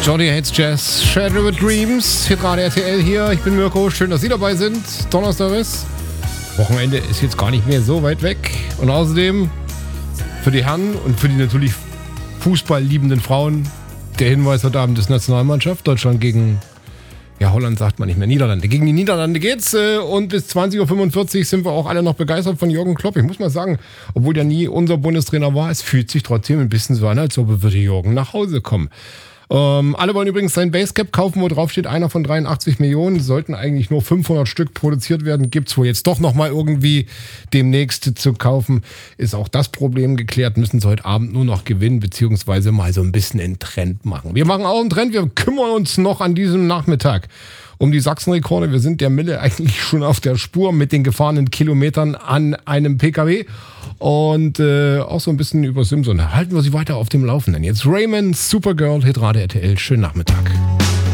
Johnny Hates Jazz, Shadow Dreams, Hitradio RTL hier. Ich bin Mirko, schön, dass Sie dabei sind. Donnerstag ist. Wochenende ist jetzt gar nicht mehr so weit weg. Und außerdem für die Herren und für die natürlich fußballliebenden Frauen der Hinweis heute Abend ist Nationalmannschaft. Deutschland gegen, ja, Holland sagt man nicht mehr, Niederlande. Gegen die Niederlande geht's und bis 20.45 Uhr sind wir auch alle noch begeistert von Jürgen Klopp. Ich muss mal sagen, obwohl der nie unser Bundestrainer war, es fühlt sich trotzdem ein bisschen so an, als ob würde Jürgen nach Hause kommen. Alle wollen übrigens sein Basecap kaufen, wo drauf steht, einer von 83 Millionen. Sollten eigentlich nur 500 Stück produziert werden. Gibt's wohl jetzt doch nochmal irgendwie demnächst zu kaufen. Ist auch das Problem geklärt. Müssen sie heute Abend nur noch gewinnen, beziehungsweise mal so ein bisschen einen Trend machen. Wir machen auch einen Trend. Wir kümmern uns noch an diesem Nachmittag um die Sachsenrekorde. Wir sind der Mille eigentlich schon auf der Spur mit den gefahrenen Kilometern an einem PKW. Und auch so ein bisschen über Simpson. Halten wir Sie weiter auf dem Laufenden. Jetzt Raymond, Supergirl, Hitradio RTL. Schönen Nachmittag.